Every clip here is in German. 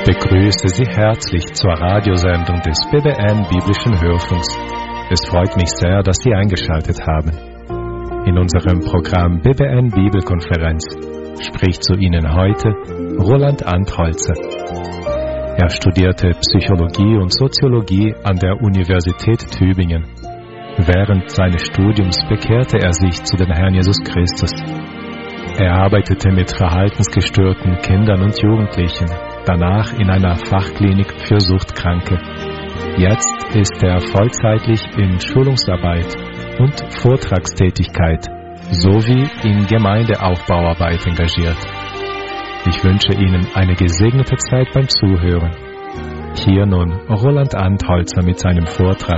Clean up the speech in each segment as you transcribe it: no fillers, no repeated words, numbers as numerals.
begrüße Sie herzlich zur Radiosendung des BBN Biblischen Hörfunks. Es freut mich sehr, dass Sie eingeschaltet haben. In unserem Programm BBN Bibelkonferenz spricht zu Ihnen heute Roland Antholzer. Er studierte Psychologie und Soziologie an der Universität Tübingen. Während seines Studiums bekehrte er sich zu dem Herrn Jesus Christus. Er arbeitete mit verhaltensgestörten Kindern und Jugendlichen, danach in einer Fachklinik für Suchtkranke. Jetzt ist er vollzeitlich in Schulungsarbeit und Vortragstätigkeit sowie in Gemeindeaufbauarbeit engagiert. Ich wünsche Ihnen eine gesegnete Zeit beim Zuhören. Hier nun Roland Antholzer mit seinem Vortrag.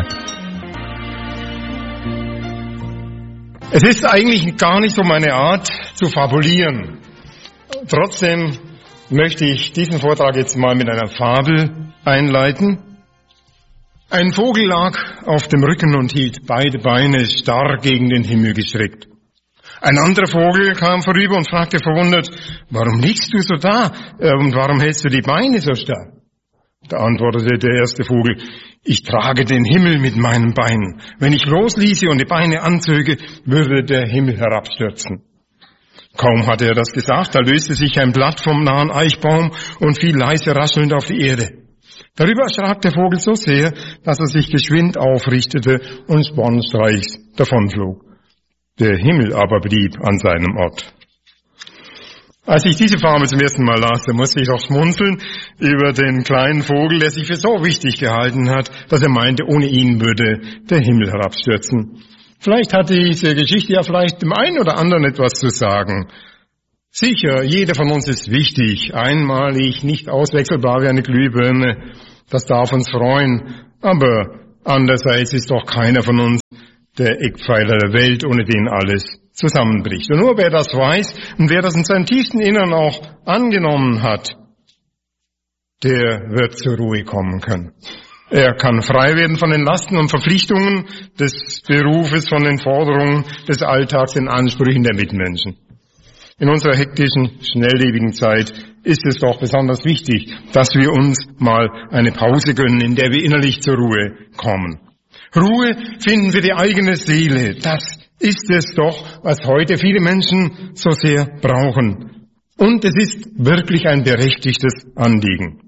Es ist eigentlich gar nicht so meine Art zu fabulieren. Trotzdem möchte ich diesen Vortrag jetzt mal mit einer Fabel einleiten. Ein Vogel lag auf dem Rücken und hielt beide Beine starr gegen den Himmel gestreckt. Ein anderer Vogel kam vorüber und fragte verwundert, warum liegst du so da und warum hältst du die Beine so starr? Da antwortete der erste Vogel, ich trage den Himmel mit meinen Beinen. Wenn ich losließe und die Beine anzöge, würde der Himmel herabstürzen. Kaum hatte er das gesagt, da löste sich ein Blatt vom nahen Eichbaum und fiel leise raschelnd auf die Erde. Darüber erschrak der Vogel so sehr, dass er sich geschwind aufrichtete und spornstreichs davonflog. Der Himmel aber blieb an seinem Ort. Als ich diese Fabel zum ersten Mal las, da musste ich auch schmunzeln über den kleinen Vogel, der sich für so wichtig gehalten hat, dass er meinte, ohne ihn würde der Himmel herabstürzen. Vielleicht hat diese Geschichte ja vielleicht dem einen oder anderen etwas zu sagen. Sicher, jeder von uns ist wichtig, einmalig, nicht auswechselbar wie eine Glühbirne. Das darf uns freuen. Aber andererseits ist doch keiner von uns der Eckpfeiler der Welt, ohne den alles zusammenbricht. Und nur wer das weiß und wer das in seinem tiefsten Innern auch angenommen hat, der wird zur Ruhe kommen können. Er kann frei werden von den Lasten und Verpflichtungen des Berufes, von den Forderungen des Alltags, den Ansprüchen der Mitmenschen. In unserer hektischen, schnelllebigen Zeit ist es doch besonders wichtig, dass wir uns mal eine Pause gönnen, in der wir innerlich zur Ruhe kommen. Ruhe finden für die eigene Seele, das ist es doch, was heute viele Menschen so sehr brauchen. Und es ist wirklich ein berechtigtes Anliegen.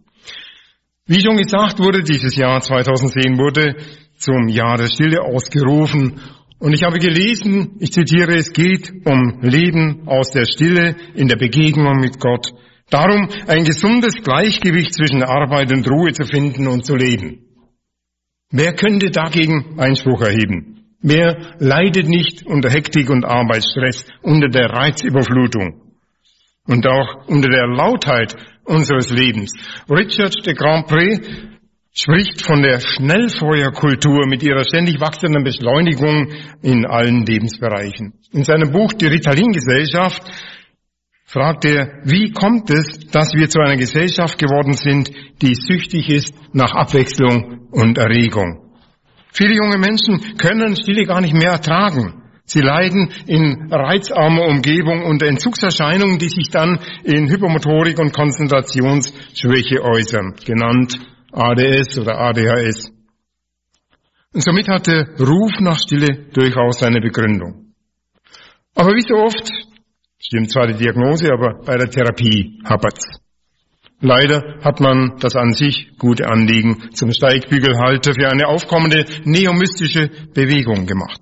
Wie schon gesagt wurde, dieses Jahr 2010 wurde zum Jahr der Stille ausgerufen. Und ich habe gelesen, ich zitiere, es geht um Leben aus der Stille in der Begegnung mit Gott. Darum, ein gesundes Gleichgewicht zwischen Arbeit und Ruhe zu finden und zu leben. Wer könnte dagegen Einspruch erheben? Wer leidet nicht unter Hektik und Arbeitsstress, unter der Reizüberflutung und auch unter der Lautheit unseres Lebens? Richard de Grandpré spricht von der Schnellfeuerkultur mit ihrer ständig wachsenden Beschleunigung in allen Lebensbereichen. In seinem Buch Die Ritalin-Gesellschaft fragt er, wie kommt es, dass wir zu einer Gesellschaft geworden sind, die süchtig ist nach Abwechslung und Erregung? Viele junge Menschen können Stille gar nicht mehr ertragen. Sie leiden in reizarmer Umgebung unter Entzugserscheinungen, die sich dann in Hypermotorik und Konzentrationsschwäche äußern, genannt ADS oder ADHS. Und somit hat der Ruf nach Stille durchaus seine Begründung. Aber wie so oft stimmt zwar die Diagnose, aber bei der Therapie hapert's. Leider hat man das an sich gute Anliegen zum Steigbügelhalter für eine aufkommende neomystische Bewegung gemacht.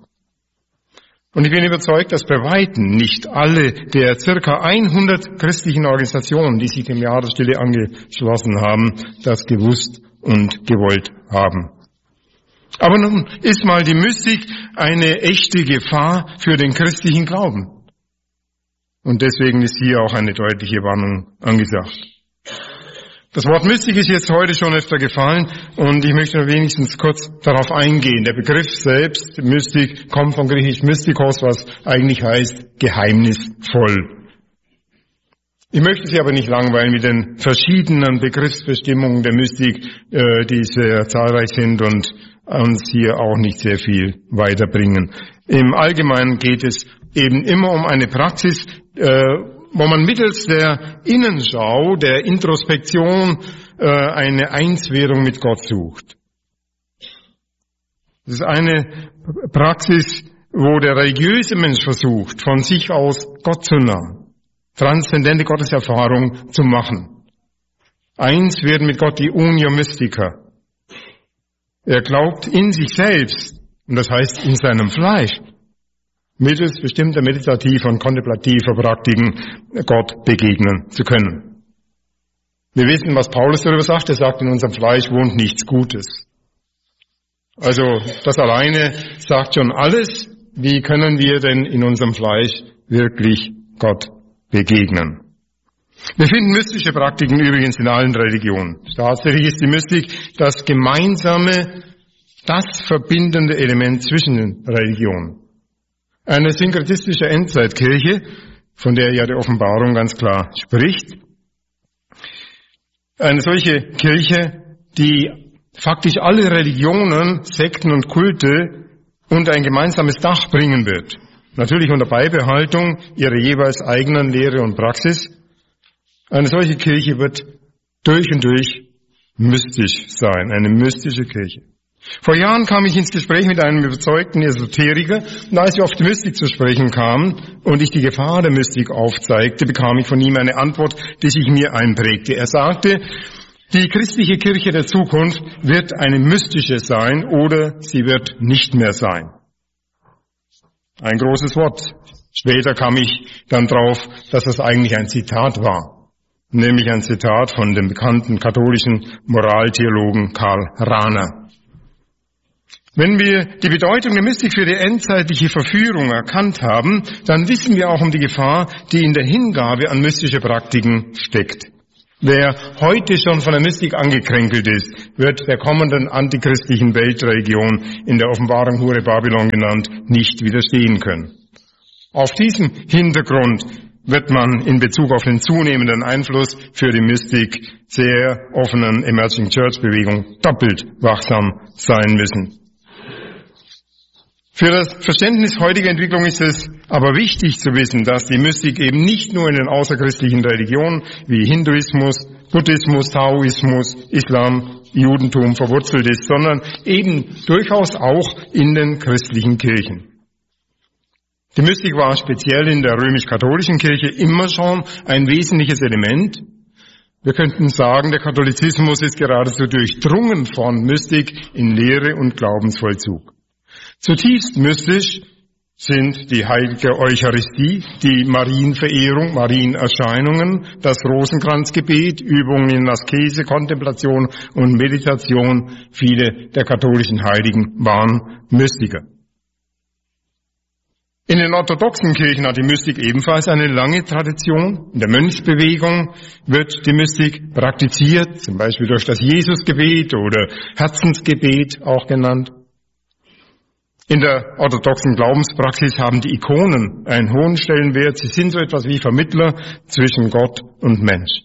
Und ich bin überzeugt, dass bei Weitem nicht alle der circa 100 christlichen Organisationen, die sich dem Jahr der Stille angeschlossen haben, das gewusst und gewollt haben. Aber nun ist mal die Mystik eine echte Gefahr für den christlichen Glauben. Und deswegen ist hier auch eine deutliche Warnung angesagt. Das Wort Mystik ist jetzt heute schon öfter gefallen und ich möchte nur wenigstens kurz darauf eingehen. Der Begriff selbst, Mystik, kommt von griechisch Mystikos, was eigentlich heißt geheimnisvoll. Ich möchte Sie aber nicht langweilen mit den verschiedenen Begriffsbestimmungen der Mystik, die sehr zahlreich sind und uns hier auch nicht sehr viel weiterbringen. Im Allgemeinen geht es eben immer um eine Praxis, wo man mittels der Innenschau, der Introspektion eine Einswerdung mit Gott sucht. Das ist eine Praxis, wo der religiöse Mensch versucht, von sich aus Gott zu nahen, transzendente Gotteserfahrung zu machen. Eins werden mit Gott, die Unio Mystica. Er glaubt in sich selbst, und das heißt in seinem Fleisch, mittels bestimmter meditativer und kontemplativer Praktiken Gott begegnen zu können. Wir wissen, was Paulus darüber sagt. Er sagt, in unserem Fleisch wohnt nichts Gutes. Also das alleine sagt schon alles. Wie können wir denn in unserem Fleisch wirklich Gott begegnen? Wir finden mystische Praktiken übrigens in allen Religionen. Tatsächlich ist die Mystik das gemeinsame, das verbindende Element zwischen den Religionen. Eine synkretistische Endzeitkirche, von der ja die Offenbarung ganz klar spricht. Eine solche Kirche, die faktisch alle Religionen, Sekten und Kulte unter ein gemeinsames Dach bringen wird. Natürlich unter Beibehaltung ihrer jeweils eigenen Lehre und Praxis. Eine solche Kirche wird durch und durch mystisch sein, eine mystische Kirche. Vor Jahren kam ich ins Gespräch mit einem überzeugten Esoteriker, und als wir auf die Mystik zu sprechen kamen und ich die Gefahr der Mystik aufzeigte, bekam ich von ihm eine Antwort, die sich mir einprägte. Er sagte, die christliche Kirche der Zukunft wird eine mystische sein oder sie wird nicht mehr sein. Ein großes Wort. Später kam ich dann drauf, dass das eigentlich ein Zitat war. Nämlich ein Zitat von dem bekannten katholischen Moraltheologen Karl Rahner. Wenn wir die Bedeutung der Mystik für die endzeitliche Verführung erkannt haben, dann wissen wir auch um die Gefahr, die in der Hingabe an mystische Praktiken steckt. Wer heute schon von der Mystik angekränkelt ist, wird der kommenden antichristlichen Weltreligion, in der Offenbarung Hure Babylon genannt, nicht widerstehen können. Auf diesem Hintergrund wird man in Bezug auf den zunehmenden Einfluss für die Mystik sehr offenen Emerging Church Bewegung doppelt wachsam sein müssen. Für das Verständnis heutiger Entwicklung ist es aber wichtig zu wissen, dass die Mystik eben nicht nur in den außerchristlichen Religionen wie Hinduismus, Buddhismus, Taoismus, Islam, Judentum verwurzelt ist, sondern eben durchaus auch in den christlichen Kirchen. Die Mystik war speziell in der römisch-katholischen Kirche immer schon ein wesentliches Element. Wir könnten sagen, der Katholizismus ist geradezu durchdrungen von Mystik in Lehre und Glaubensvollzug. Zutiefst mystisch sind die heilige Eucharistie, die Marienverehrung, Marienerscheinungen, das Rosenkranzgebet, Übungen in Askese, Kontemplation und Meditation. Viele der katholischen Heiligen waren Mystiker. In den orthodoxen Kirchen hat die Mystik ebenfalls eine lange Tradition. In der Mönchsbewegung wird die Mystik praktiziert, zum Beispiel durch das Jesusgebet oder Herzensgebet auch genannt. In der orthodoxen Glaubenspraxis haben die Ikonen einen hohen Stellenwert. Sie sind so etwas wie Vermittler zwischen Gott und Mensch.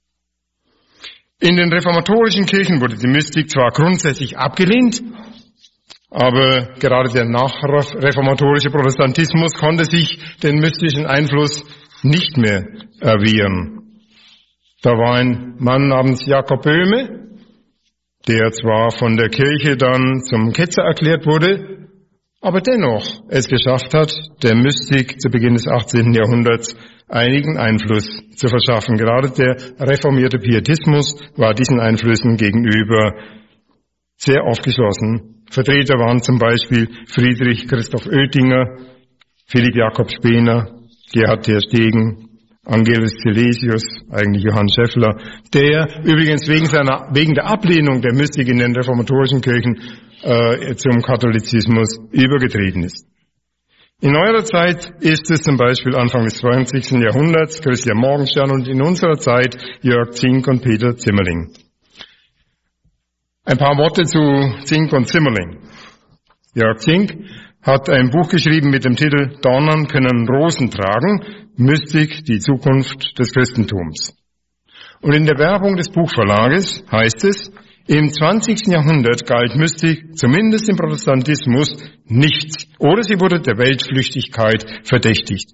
In den reformatorischen Kirchen wurde die Mystik zwar grundsätzlich abgelehnt, aber gerade der nachreformatorische Protestantismus konnte sich den mystischen Einfluss nicht mehr erwehren. Da war ein Mann namens Jakob Böhme, der zwar von der Kirche dann zum Ketzer erklärt wurde, aber dennoch es geschafft hat, der Mystik zu Beginn des 18. Jahrhunderts einigen Einfluss zu verschaffen. Gerade der reformierte Pietismus war diesen Einflüssen gegenüber sehr aufgeschlossen. Vertreter waren zum Beispiel Friedrich Christoph Oetinger, Philipp Jakob Spener, Gerhard ter Stegen, Angelus Silesius, eigentlich Johann Scheffler, der übrigens wegen der Ablehnung der Mystik in den reformatorischen Kirchen zum Katholizismus übergetreten ist. In neuerer Zeit ist es zum Beispiel Anfang des 20. Jahrhunderts Christian Morgenstern und in unserer Zeit Jörg Zink und Peter Zimmerling. Ein paar Worte zu Zink und Zimmerling. Jörg Zink hat ein Buch geschrieben mit dem Titel Dornen können Rosen tragen, Mystik, die Zukunft des Christentums. Und in der Werbung des Buchverlages heißt es, im 20. Jahrhundert galt Mystik, zumindest im Protestantismus, nichts, oder sie wurde der Weltflüchtigkeit verdächtigt.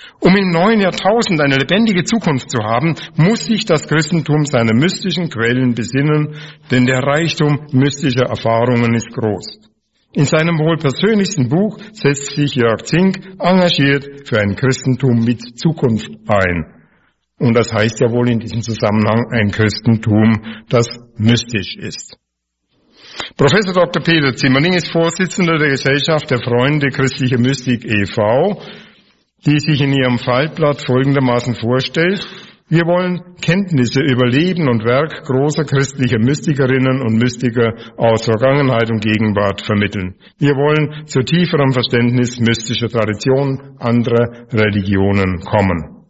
Um im neuen Jahrtausend eine lebendige Zukunft zu haben, muss sich das Christentum seine mystischen Quellen besinnen, denn der Reichtum mystischer Erfahrungen ist groß. In seinem wohl persönlichsten Buch setzt sich Jörg Zink engagiert für ein Christentum mit Zukunft ein. Und das heißt ja wohl in diesem Zusammenhang ein Christentum, das mystisch ist. Professor Dr. Peter Zimmerling ist Vorsitzender der Gesellschaft der Freunde Christliche Mystik e.V., die sich in ihrem Faltblatt folgendermaßen vorstellt: Wir wollen Kenntnisse über Leben und Werk großer christlicher Mystikerinnen und Mystiker aus Vergangenheit und Gegenwart vermitteln. Wir wollen zu tieferem Verständnis mystischer Traditionen anderer Religionen kommen.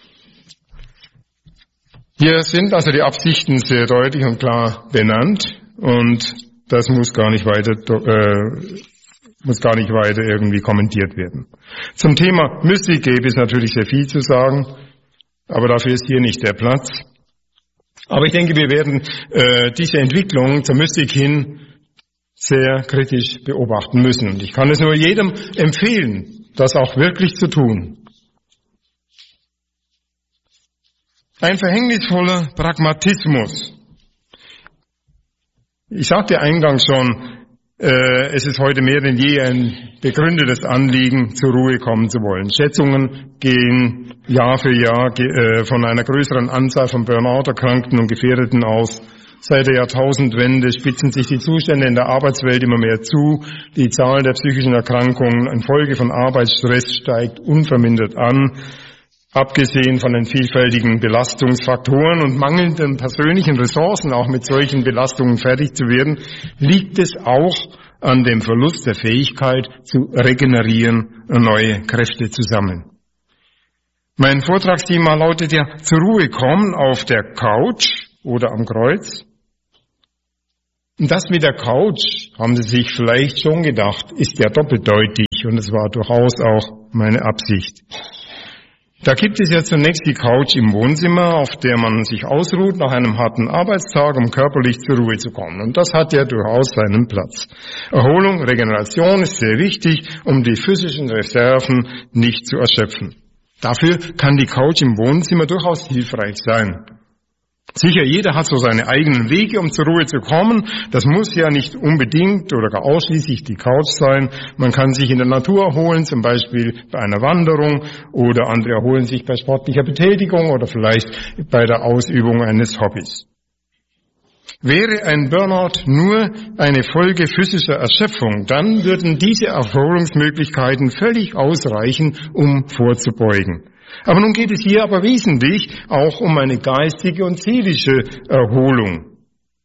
Hier sind also die Absichten sehr deutlich und klar benannt, und das muss gar nicht weiter irgendwie kommentiert werden. Zum Thema Mystik gäbe es natürlich sehr viel zu sagen, aber dafür ist hier nicht der Platz. Aber ich denke, wir werden diese Entwicklung zur Mystik hin sehr kritisch beobachten müssen. Und ich kann es nur jedem empfehlen, das auch wirklich zu tun. Ein verhängnisvoller Pragmatismus. Ich sagte eingangs schon, es ist heute mehr denn je ein begründetes Anliegen, zur Ruhe kommen zu wollen. Schätzungen gehen Jahr für Jahr von einer größeren Anzahl von Burnout-Erkrankten und Gefährdeten aus. Seit der Jahrtausendwende spitzen sich die Zustände in der Arbeitswelt immer mehr zu. Die Zahl der psychischen Erkrankungen infolge von Arbeitsstress steigt unvermindert an. Abgesehen von den vielfältigen Belastungsfaktoren und mangelnden persönlichen Ressourcen, auch mit solchen Belastungen fertig zu werden, liegt es auch an dem Verlust der Fähigkeit zu regenerieren und neue Kräfte zu sammeln. Mein Vortragsthema lautet ja: Zur Ruhe kommen auf der Couch oder am Kreuz. Und das mit der Couch, haben Sie sich vielleicht schon gedacht, ist ja doppeldeutig, und es war durchaus auch meine Absicht. Da gibt es ja zunächst die Couch im Wohnzimmer, auf der man sich ausruht nach einem harten Arbeitstag, um körperlich zur Ruhe zu kommen. Und das hat ja durchaus seinen Platz. Erholung, Regeneration ist sehr wichtig, um die physischen Reserven nicht zu erschöpfen. Dafür kann die Couch im Wohnzimmer durchaus hilfreich sein. Sicher, jeder hat so seine eigenen Wege, um zur Ruhe zu kommen. Das muss ja nicht unbedingt oder gar ausschließlich die Couch sein. Man kann sich in der Natur erholen, zum Beispiel bei einer Wanderung, oder andere erholen sich bei sportlicher Betätigung oder vielleicht bei der Ausübung eines Hobbys. Wäre ein Burnout nur eine Folge physischer Erschöpfung, dann würden diese Erholungsmöglichkeiten völlig ausreichen, um vorzubeugen. Aber nun geht es hier aber wesentlich auch um eine geistige und seelische Erholung.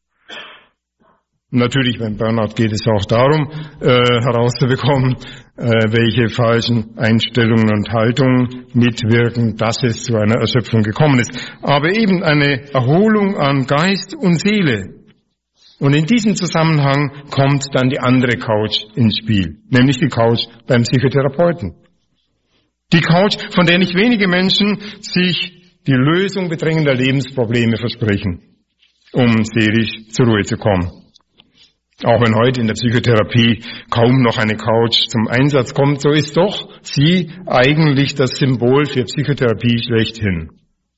Natürlich beim Burnout geht es auch darum, herauszubekommen, welche falschen Einstellungen und Haltungen mitwirken, dass es zu einer Erschöpfung gekommen ist. Aber eben eine Erholung an Geist und Seele. Und in diesem Zusammenhang kommt dann die andere Couch ins Spiel, nämlich die Couch beim Psychotherapeuten. Die Couch, von der nicht wenige Menschen sich die Lösung bedrängender Lebensprobleme versprechen, um seelisch zur Ruhe zu kommen. Auch wenn heute in der Psychotherapie kaum noch eine Couch zum Einsatz kommt, so ist doch sie eigentlich das Symbol für Psychotherapie schlechthin.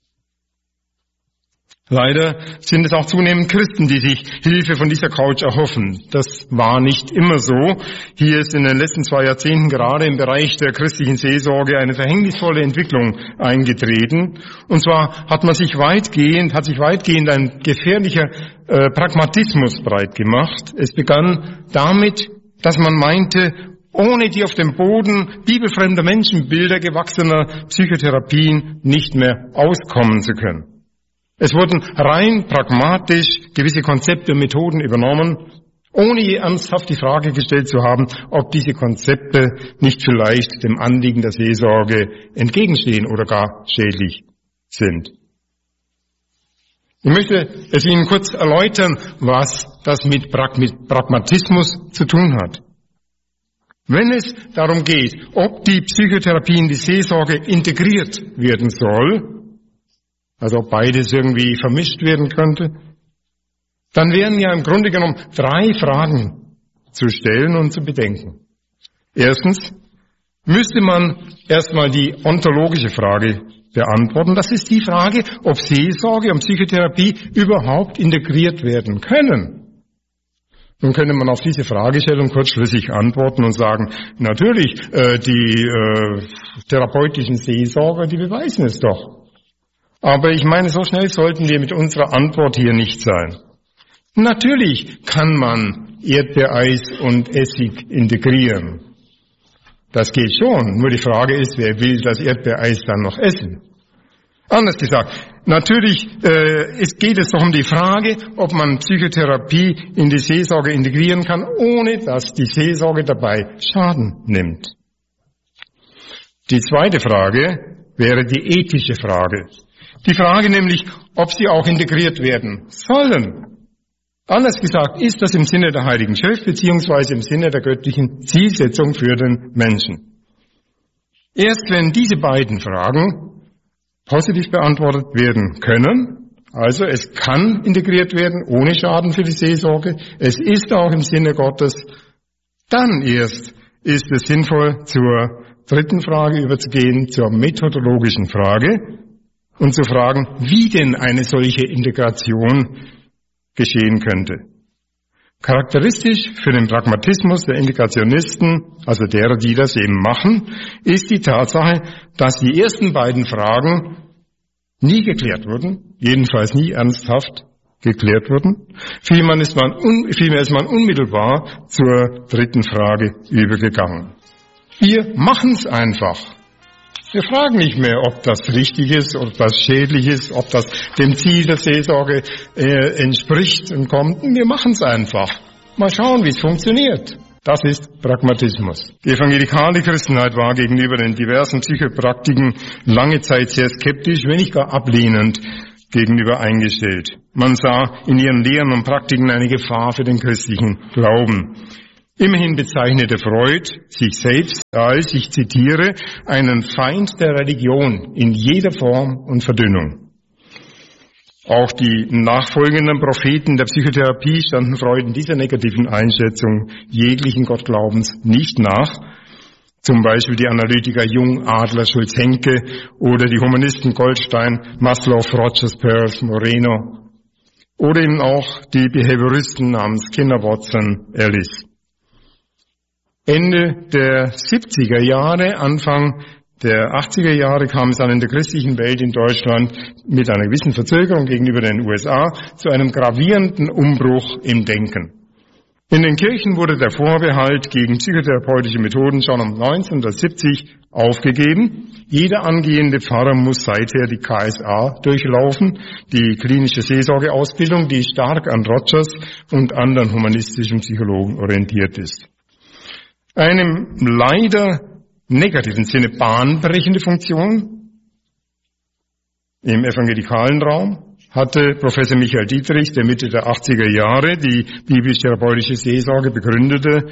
Leider sind es auch zunehmend Christen, die sich Hilfe von dieser Couch erhoffen. Das war nicht immer so. Hier ist in den letzten 2 Jahrzehnten gerade im Bereich der christlichen Seelsorge eine verhängnisvolle Entwicklung eingetreten. Und zwar hat sich weitgehend ein gefährlicher Pragmatismus breit gemacht. Es begann damit, dass man meinte, ohne die auf dem Boden bibelfremder Menschenbilder gewachsener Psychotherapien nicht mehr auskommen zu können. Es wurden rein pragmatisch gewisse Konzepte und Methoden übernommen, ohne je ernsthaft die Frage gestellt zu haben, ob diese Konzepte nicht vielleicht dem Anliegen der Seelsorge entgegenstehen oder gar schädlich sind. Ich möchte es Ihnen kurz erläutern, was das mit Pragmatismus zu tun hat. Wenn es darum geht, ob die Psychotherapie in die Seelsorge integriert werden soll, also ob beides irgendwie vermischt werden könnte, dann wären ja im Grunde genommen 3 Fragen zu stellen und zu bedenken. Erstens, müsste man erstmal die ontologische Frage beantworten. Das ist die Frage, ob Seelsorge und Psychotherapie überhaupt integriert werden können. Nun könnte man auf diese Fragestellung kurzschlüssig antworten und sagen, natürlich, die therapeutischen Seelsorger, die beweisen es doch. Aber ich meine, so schnell sollten wir mit unserer Antwort hier nicht sein. Natürlich kann man Erdbeereis und Essig integrieren. Das geht schon, nur die Frage ist, wer will das Erdbeereis dann noch essen? Anders gesagt, natürlich geht es doch um die Frage, ob man Psychotherapie in die Seelsorge integrieren kann, ohne dass die Seelsorge dabei Schaden nimmt. Die zweite Frage wäre die ethische Frage. Die Frage nämlich, ob sie auch integriert werden sollen. Anders gesagt, ist das im Sinne der Heiligen Schrift beziehungsweise im Sinne der göttlichen Zielsetzung für den Menschen. Erst wenn diese beiden Fragen positiv beantwortet werden können, also es kann integriert werden ohne Schaden für die Seelsorge, es ist auch im Sinne Gottes, dann erst ist es sinnvoll, zur dritten Frage überzugehen, zur methodologischen Frage und zu fragen, wie denn eine solche Integration geschehen könnte. Charakteristisch für den Pragmatismus der Integrationisten, also derer, die das eben machen, ist die Tatsache, dass die ersten beiden Fragen nie geklärt wurden, jedenfalls nie ernsthaft geklärt wurden. Vielmehr ist man unmittelbar zur dritten Frage übergegangen. Wir machen es einfach. Wir fragen nicht mehr, ob das richtig ist, ob das schädlich ist, ob das dem Ziel der Seelsorge entspricht und kommt. Wir machen es einfach. Mal schauen, wie es funktioniert. Das ist Pragmatismus. Die evangelikale Christenheit war gegenüber den diversen Psychopraktiken lange Zeit sehr skeptisch, wenn nicht gar ablehnend gegenüber eingestellt. Man sah in ihren Lehren und Praktiken eine Gefahr für den christlichen Glauben. Immerhin bezeichnete Freud sich selbst als, ich zitiere, einen Feind der Religion in jeder Form und Verdünnung. Auch die nachfolgenden Propheten der Psychotherapie standen Freud in dieser negativen Einschätzung jeglichen Gottglaubens nicht nach. Zum Beispiel die Analytiker Jung, Adler, Schulz-Henke oder die Humanisten Goldstein, Maslow, Rogers, Peirce, Moreno oder eben auch die Behavioristen namens Skinner, Watson, Ellis. Ende der 70er Jahre, Anfang der 80er Jahre kam es dann in der christlichen Welt in Deutschland mit einer gewissen Verzögerung gegenüber den USA zu einem gravierenden Umbruch im Denken. In den Kirchen wurde der Vorbehalt gegen psychotherapeutische Methoden schon um 1970 aufgegeben. Jeder angehende Pfarrer muss seither die KSA durchlaufen, die klinische Seelsorgeausbildung, die stark an Rogers und anderen humanistischen Psychologen orientiert ist. Eine leider negativen Sinne bahnbrechende Funktion im evangelikalen Raum hatte Professor Michael Dietrich, der Mitte der 80er Jahre die biblisch-therapeutische Seelsorge begründete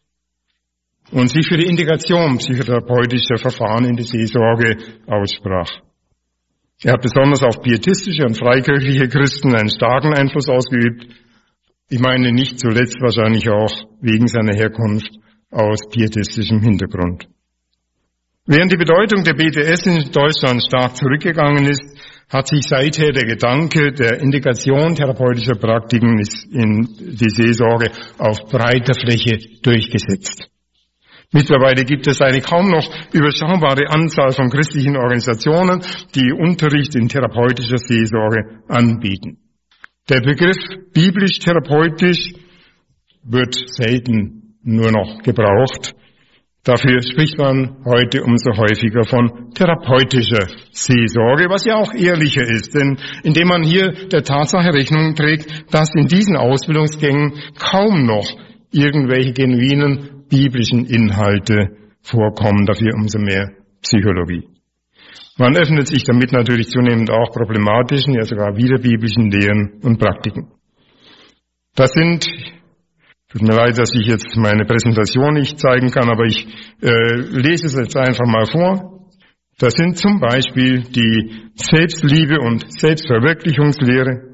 und sich für die Integration psychotherapeutischer Verfahren in die Seelsorge aussprach. Er hat besonders auf pietistische und freikirchliche Christen einen starken Einfluss ausgeübt. Ich meine nicht zuletzt wahrscheinlich auch wegen seiner Herkunft aus pietistischem Hintergrund. Während die Bedeutung der BTS in Deutschland stark zurückgegangen ist, hat sich seither der Gedanke der Integration therapeutischer Praktiken in die Seelsorge auf breiter Fläche durchgesetzt. Mittlerweile gibt es eine kaum noch überschaubare Anzahl von christlichen Organisationen, die Unterricht in therapeutischer Seelsorge anbieten. Der Begriff biblisch-therapeutisch wird selten nur noch gebraucht. Dafür spricht man heute umso häufiger von therapeutischer Seelsorge, was ja auch ehrlicher ist, denn indem man hier der Tatsache Rechnung trägt, dass in diesen Ausbildungsgängen kaum noch irgendwelche genuinen biblischen Inhalte vorkommen, dafür umso mehr Psychologie. Man öffnet sich damit natürlich zunehmend auch problematischen, ja sogar widerbiblischen Lehren und Praktiken. Das sind, tut mir leid, dass ich jetzt meine Präsentation nicht zeigen kann, aber ich lese es jetzt einfach mal vor. Das sind zum Beispiel die Selbstliebe und Selbstverwirklichungslehre,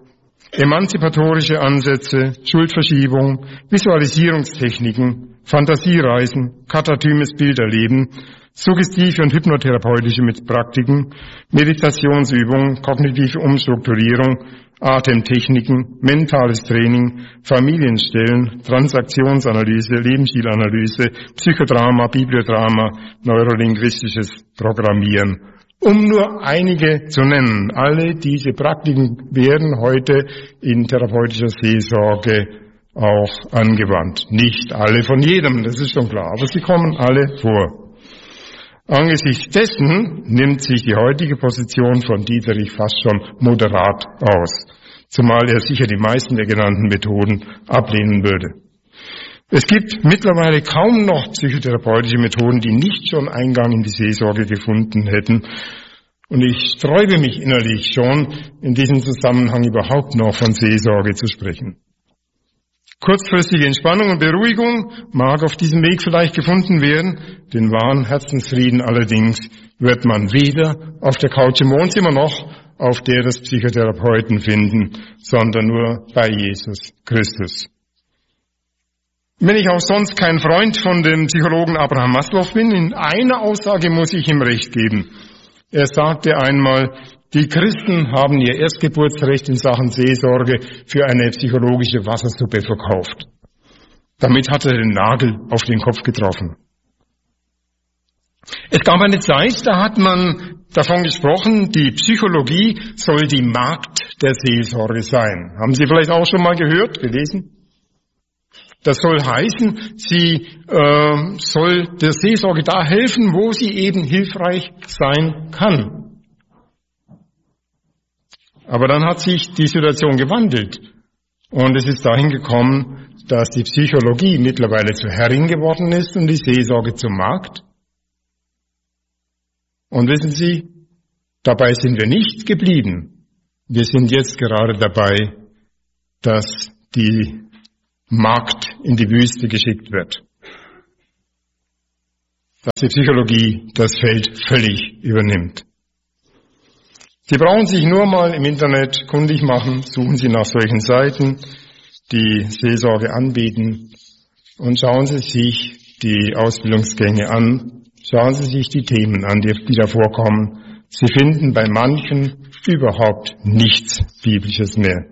Emanzipatorische Ansätze, Schuldverschiebung, Visualisierungstechniken, Fantasiereisen, katatymes Bilderleben, suggestive und hypnotherapeutische Praktiken, Meditationsübungen, kognitive Umstrukturierung, Atemtechniken, mentales Training, Familienstellen, Transaktionsanalyse, Lebensstilanalyse, Psychodrama, Bibliodrama, neurolinguistisches Programmieren. Um nur einige zu nennen. Alle diese Praktiken werden heute in therapeutischer Seelsorge auch angewandt. Nicht alle von jedem, das ist schon klar, aber sie kommen alle vor. Angesichts dessen nimmt sich die heutige Position von Dieterich fast schon moderat aus, zumal er sicher die meisten der genannten Methoden ablehnen würde. Es gibt mittlerweile kaum noch psychotherapeutische Methoden, die nicht schon Eingang in die Seelsorge gefunden hätten. Und ich sträube mich innerlich schon, in diesem Zusammenhang überhaupt noch von Seelsorge zu sprechen. Kurzfristige Entspannung und Beruhigung mag auf diesem Weg vielleicht gefunden werden. Den wahren Herzensfrieden allerdings wird man weder auf der Couch im Wohnzimmer noch auf der des Psychotherapeuten finden, sondern nur bei Jesus Christus. Wenn ich auch sonst kein Freund von dem Psychologen Abraham Maslow bin, in einer Aussage muss ich ihm recht geben. Er sagte einmal, die Christen haben ihr Erstgeburtsrecht in Sachen Seelsorge für eine psychologische Wassersuppe verkauft. Damit hat er den Nagel auf den Kopf getroffen. Es gab eine Zeit, da hat man davon gesprochen, die Psychologie soll die Magd der Seelsorge sein. Haben Sie vielleicht auch schon mal gehört, gelesen? Das soll heißen, sie soll der Seelsorge da helfen, wo sie eben hilfreich sein kann. Aber dann hat sich die Situation gewandelt und es ist dahin gekommen, dass die Psychologie mittlerweile zur Herrin geworden ist und die Seelsorge zur Magd. Und wissen Sie, dabei sind wir nicht geblieben. Wir sind jetzt gerade dabei, dass die Magd in die Wüste geschickt wird. Dass die Psychologie das Feld völlig übernimmt. Sie brauchen sich nur mal im Internet kundig machen, suchen Sie nach solchen Seiten, die Seelsorge anbieten und schauen Sie sich die Ausbildungsgänge an, schauen Sie sich die Themen an, die da vorkommen. Sie finden bei manchen überhaupt nichts Biblisches mehr.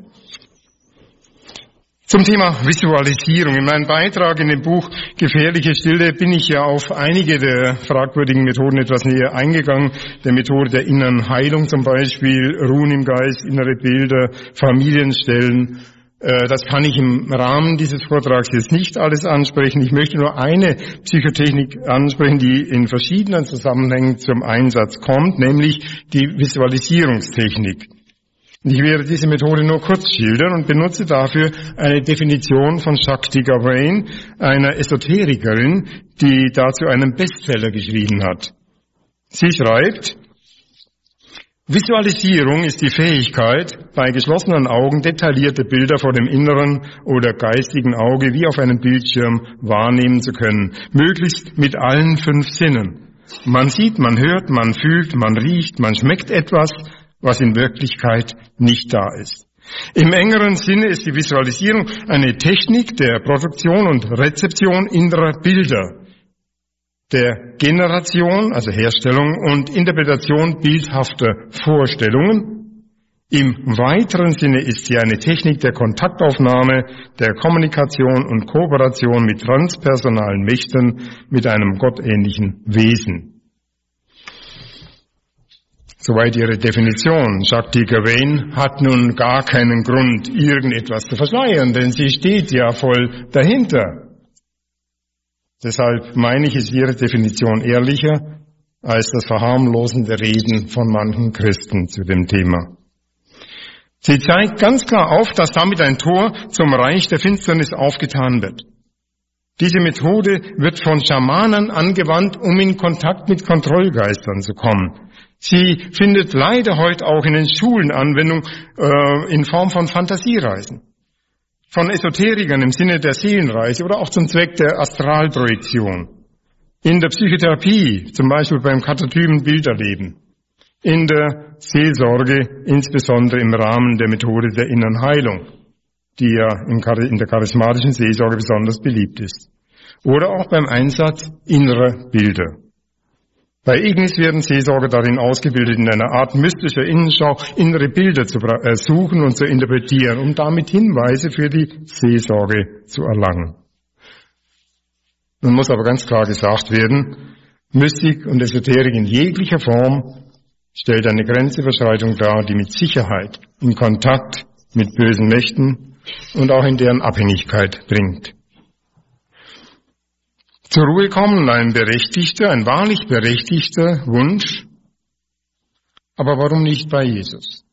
Zum Thema Visualisierung. In meinem Beitrag in dem Buch Gefährliche Stille bin ich ja auf einige der fragwürdigen Methoden etwas näher eingegangen. Der Methode der inneren Heilung zum Beispiel, Ruhen im Geist, innere Bilder, Familienstellen. Das kann ich im Rahmen dieses Vortrags jetzt nicht alles ansprechen. Ich möchte nur eine Psychotechnik ansprechen, die in verschiedenen Zusammenhängen zum Einsatz kommt, nämlich die Visualisierungstechnik. Ich werde diese Methode nur kurz schildern und benutze dafür eine Definition von Shakti Gawain, einer Esoterikerin, die dazu einen Bestseller geschrieben hat. Sie schreibt, Visualisierung ist die Fähigkeit, bei geschlossenen Augen detaillierte Bilder vor dem inneren oder geistigen Auge wie auf einem Bildschirm wahrnehmen zu können, möglichst mit allen 5 Sinnen. Man sieht, man hört, man fühlt, man riecht, man schmeckt etwas, was in Wirklichkeit nicht da ist. Im engeren Sinne ist die Visualisierung eine Technik der Produktion und Rezeption innerer Bilder, der Generation, also Herstellung und Interpretation bildhafter Vorstellungen. Im weiteren Sinne ist sie eine Technik der Kontaktaufnahme, der Kommunikation und Kooperation mit transpersonalen Mächten, mit einem gottähnlichen Wesen. Soweit ihre Definition. Shakti Gawain hat nun gar keinen Grund, irgendetwas zu verschleiern, denn sie steht ja voll dahinter. Deshalb meine ich, ist ihre Definition ehrlicher als das verharmlosende Reden von manchen Christen zu dem Thema. Sie zeigt ganz klar auf, dass damit ein Tor zum Reich der Finsternis aufgetan wird. Diese Methode wird von Schamanen angewandt, um in Kontakt mit Kontrollgeistern zu kommen. Sie findet leider heute auch in den Schulen Anwendung in Form von Fantasiereisen. Von Esoterikern im Sinne der Seelenreise oder auch zum Zweck der Astralprojektion. In der Psychotherapie, zum Beispiel beim katatymen Bilderleben. in der Seelsorge, insbesondere im Rahmen der Methode der inneren Heilung, die ja in der charismatischen Seelsorge besonders beliebt ist. Oder auch beim Einsatz innerer Bilder. Bei Ignis werden Seelsorger darin ausgebildet, in einer Art mystischer Innenschau innere Bilder zu suchen und zu interpretieren, um damit Hinweise für die Seelsorge zu erlangen. Nun muss aber ganz klar gesagt werden, Mystik und Esoterik in jeglicher Form stellt eine Grenzüberschreitung dar, die mit Sicherheit in Kontakt mit bösen Mächten und auch in deren Abhängigkeit bringt. Zur Ruhe kommen, ein wahrlich berechtigter Wunsch, aber warum nicht bei Jesus?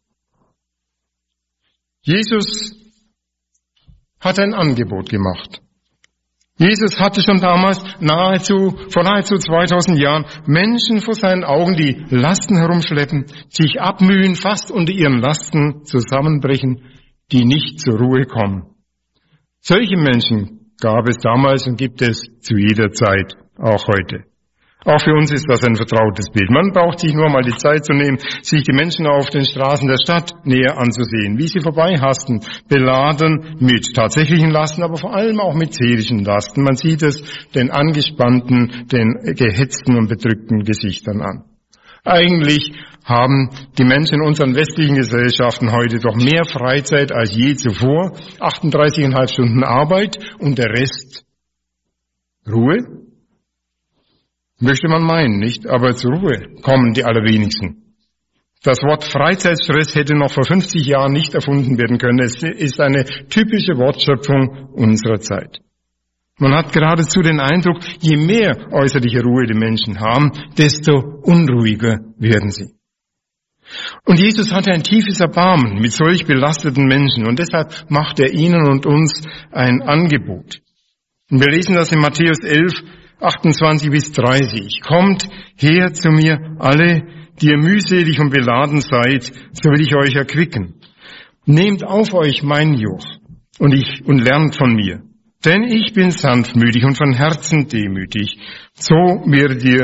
Jesus hat ein Angebot gemacht. Jesus hatte schon damals vor nahezu 2000 Jahren Menschen vor seinen Augen, die Lasten herumschleppen, sich abmühen, fast unter ihren Lasten zusammenbrechen, die nicht zur Ruhe kommen. Solche Menschen gab es damals und gibt es zu jeder Zeit, auch heute. Auch für uns ist das ein vertrautes Bild. Man braucht sich nur mal die Zeit zu nehmen, sich die Menschen auf den Straßen der Stadt näher anzusehen, wie sie vorbeihasten, beladen mit tatsächlichen Lasten, aber vor allem auch mit seelischen Lasten. Man sieht es den angespannten, den gehetzten und bedrückten Gesichtern an. Eigentlich haben die Menschen in unseren westlichen Gesellschaften heute doch mehr Freizeit als je zuvor, 38,5 Stunden Arbeit und der Rest Ruhe. Möchte man meinen, nicht? Aber zur Ruhe kommen die allerwenigsten. Das Wort Freizeitstress hätte noch vor 50 Jahren nicht erfunden werden können. Es ist eine typische Wortschöpfung unserer Zeit. Man hat geradezu den Eindruck, je mehr äußerliche Ruhe die Menschen haben, desto unruhiger werden sie. Und Jesus hatte ein tiefes Erbarmen mit solch belasteten Menschen und deshalb macht er ihnen und uns ein Angebot. Und wir lesen das in Matthäus 11, 28 bis 30. Kommt her zu mir, alle, die ihr mühselig und beladen seid, so will ich euch erquicken. Nehmt auf euch mein Joch und lernt von mir. Denn ich bin sanftmütig und von Herzen demütig. So werdet ihr